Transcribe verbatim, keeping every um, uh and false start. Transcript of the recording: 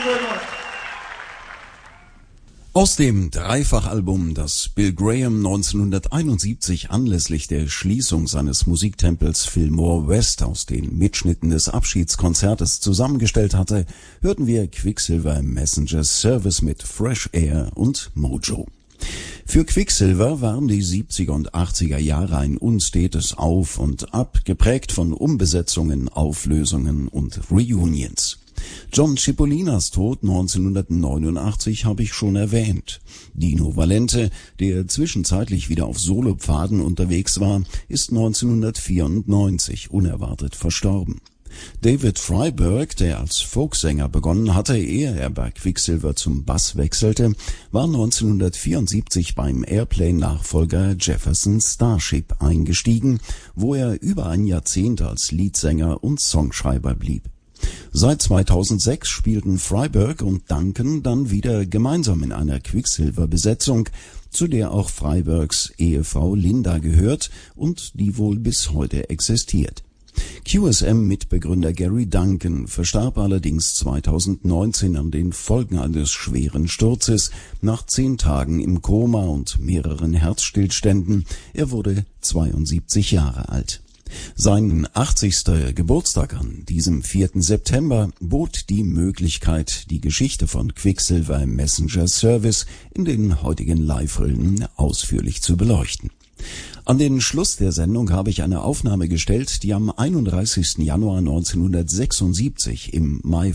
very much. Aus dem Dreifachalbum, das Bill Graham neunzehnhunderteinundsiebzig anlässlich der Schließung seines Musiktempels Fillmore West aus den Mitschnitten des Abschiedskonzertes zusammengestellt hatte, hörten wir Quicksilver Messenger Service mit Fresh Air und Mojo. Für Quicksilver waren die siebziger und achtziger Jahre ein unstetes Auf und Ab, geprägt von Umbesetzungen, Auflösungen und Reunions. John Cipolinas Tod neunzehnhundertneunundachtzig habe ich schon erwähnt. Dino Valente, der zwischenzeitlich wieder auf Solopfaden unterwegs war, ist neunzehnhundertvierundneunzig unerwartet verstorben. David Freiberg, der als Folksänger begonnen hatte, ehe er bei Quicksilver zum Bass wechselte, war neunzehnhundertvierundsiebzig beim Airplane-Nachfolger Jefferson Starship eingestiegen, wo er über ein Jahrzehnt als Leadsänger und Songschreiber blieb. Seit zweitausendsechs spielten Freiberg und Duncan dann wieder gemeinsam in einer Quicksilver-Besetzung, zu der auch Freibergs Ehefrau Linda gehört und die wohl bis heute existiert. Q S M-Mitbegründer Gary Duncan verstarb allerdings zweitausendneunzehn an den Folgen eines schweren Sturzes, nach zehn Tagen im Koma und mehreren Herzstillständen. Er wurde zweiundsiebzig Jahre alt. Seinen achtzigsten Geburtstag an diesem vierten September bot die Möglichkeit, die Geschichte von Quicksilver Messenger Service in den heutigen Live-Hüllen ausführlich zu beleuchten. An den Schluss der Sendung habe ich eine Aufnahme gestellt, die am einunddreißigsten Januar neunzehnhundertsechsundsiebzig im My